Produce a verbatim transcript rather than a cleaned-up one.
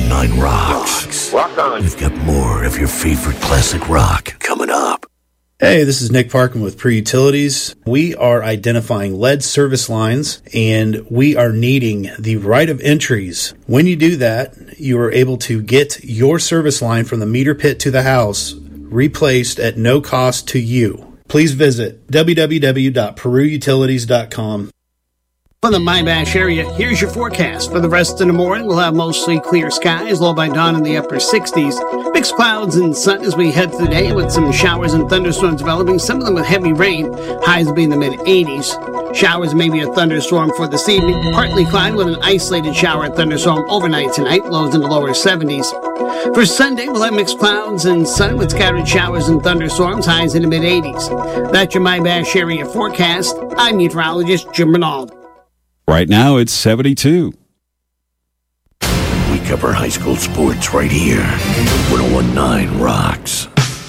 nineteen rocks. Rock on. We've got more of your favorite classic rock coming up. Hey, this is Nick Parkin with Pre Utilities. We are identifying lead service lines, and we are needing the right of entries. When you do that, you are able to get your service line from the meter pit to the house replaced at no cost to you. Please visit w w w dot peru utilities dot com. From the Mybash area, here's your forecast. For the rest of the morning, we'll have mostly clear skies, low by dawn in the upper sixties. Mixed clouds and sun as we head through the day with some showers and thunderstorms developing, some of them with heavy rain. Highs will be in the mid-eighties. Showers, maybe a thunderstorm for this evening. Partly cloudy with an isolated shower and thunderstorm overnight tonight, lows in the lower seventies. For Sunday, we'll have mixed clouds and sun with scattered showers and thunderstorms, highs in the mid-eighties. That's your Mybash area forecast. I'm meteorologist Jim Renaud. Right now, it's seventy-two. We cover high school sports right here. ten nineteen Rocks.